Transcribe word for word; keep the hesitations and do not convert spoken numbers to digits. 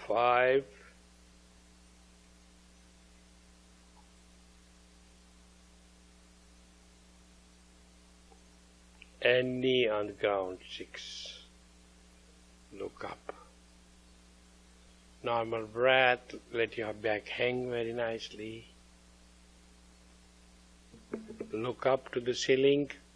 five, and knee on the ground, six. Look up. Normal breath, let your back hang very nicely. Look up to the ceiling.